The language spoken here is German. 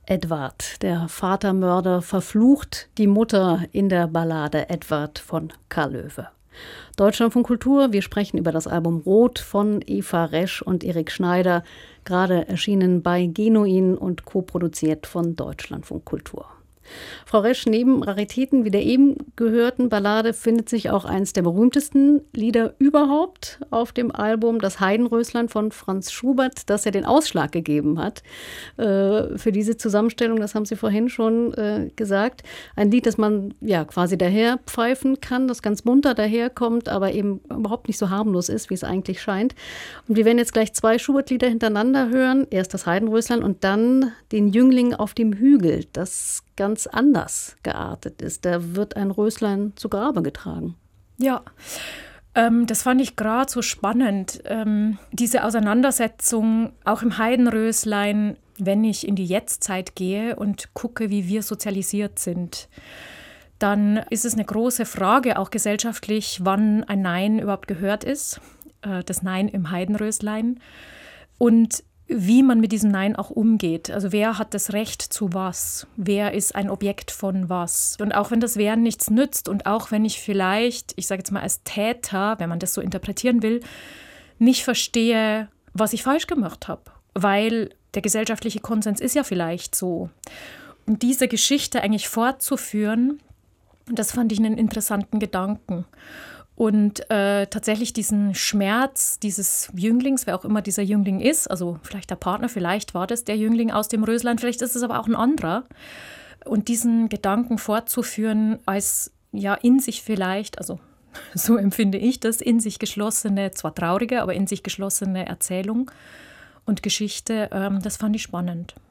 Edvard, der Vatermörder, verflucht die Mutter in der Ballade Edvard von Karl Löwe. Deutschlandfunk Kultur, wir sprechen über das Album Rot von Eva Resch und Erik Schneider, gerade erschienen bei Genuin und co-produziert von Deutschlandfunk Kultur. Frau Resch, neben Raritäten wie der eben gehörten Ballade findet sich auch eines der berühmtesten Lieder überhaupt auf dem Album, das Heidenröslein von Franz Schubert, das ja den Ausschlag gegeben hat für diese Zusammenstellung, das haben Sie vorhin schon gesagt. Ein Lied, das man ja quasi daher pfeifen kann, das ganz munter daherkommt, aber eben überhaupt nicht so harmlos ist, wie es eigentlich scheint. Und wir werden jetzt gleich 2 Schubert-Lieder hintereinander hören. Erst das Heidenröslein und dann den Jüngling auf dem Hügel, das ganz anders geartet ist. Da wird ein Röslein zu Grabe getragen. Ja, das fand ich gerade so spannend. Diese Auseinandersetzung auch im Heidenröslein, wenn ich in die Jetztzeit gehe und gucke, wie wir sozialisiert sind, dann ist es eine große Frage, auch gesellschaftlich, wann ein Nein überhaupt gehört ist. Das Nein im Heidenröslein. Und wie man mit diesem Nein auch umgeht. Also wer hat das Recht zu was? Wer ist ein Objekt von was? Und auch wenn das Wer nichts nützt und auch wenn ich vielleicht, ich sage jetzt mal als Täter, wenn man das so interpretieren will, nicht verstehe, was ich falsch gemacht habe. Weil der gesellschaftliche Konsens ist ja vielleicht so. Und diese Geschichte eigentlich fortzuführen, das fand ich einen interessanten Gedanken. Und tatsächlich diesen Schmerz dieses Jünglings, wer auch immer dieser Jüngling ist, also vielleicht der Partner, vielleicht war das der Jüngling aus dem Röslein, vielleicht ist es aber auch ein anderer. Und diesen Gedanken fortzuführen als ja in sich vielleicht, also so empfinde ich das, in sich geschlossene, zwar traurige, aber in sich geschlossene Erzählung und Geschichte, das fand ich spannend.